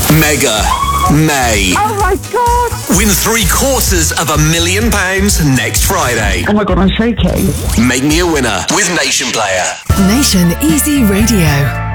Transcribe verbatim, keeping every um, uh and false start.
Mega May. Oh my God. Win three quarters of a million pounds next Friday. Oh my God, I'm shaking. Make me a winner with Nation Player. Nation Easy Radio.